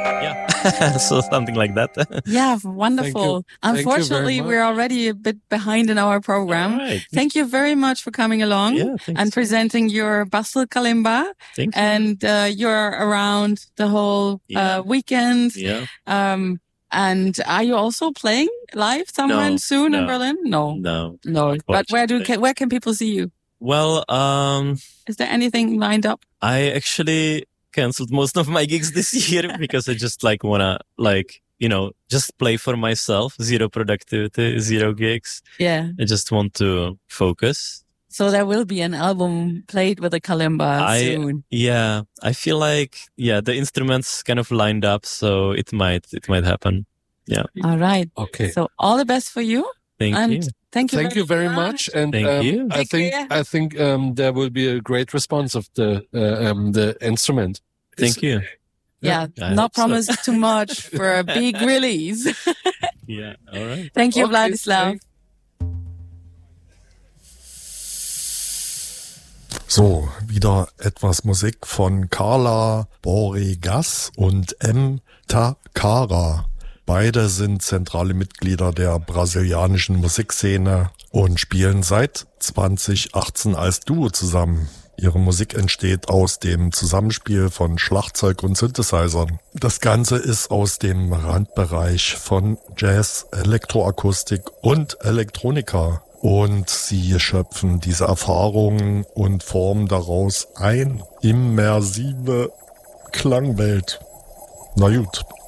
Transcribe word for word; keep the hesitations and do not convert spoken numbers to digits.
Yeah, so something like that. Yeah, wonderful. Thank you. Unfortunately, Thank you very we're already a bit behind in our program. Right. Thank you very much for coming along Yeah, thanks. and presenting your Basel Kalimba. Thank you. And uh, you're around the whole Yeah. uh, weekend. Yeah. Um, and are you also playing live somewhere No, soon in no. Berlin? No, No. no. But where do unfortunately. can, where can people see you? Well, um, Is there anything lined up? I actually canceled most of my gigs this year because I just like wanna like, you know, just play for myself. Zero productivity, zero gigs. Yeah. I just want to focus. So there will be an album played with a kalimba I, soon. yeah, I feel like, yeah, the instruments kind of lined up, so it might, it might happen. Yeah. All right. Okay. So all the best for you. Thank and you. Thank you. Thank you very much. And Thank um, you. I Take think care. I think um, there will be a great response of the uh, um, the instrument. Thank you. Yeah, I not hope so. promise too much for a big release. Yeah, all right. Thank you, Okay, Vladislav. So, wieder etwas Musik von Carla Boregas und M. Takara. Beide sind zentrale Mitglieder der brasilianischen Musikszene und spielen seit zwanzig achtzehn als Duo zusammen. Ihre Musik entsteht aus dem Zusammenspiel von Schlagzeug und Synthesizern. Das Ganze ist aus dem Randbereich von Jazz, Elektroakustik und Elektronika. Und sie schöpfen diese Erfahrungen und formen daraus eine immersive Klangwelt. Na gut.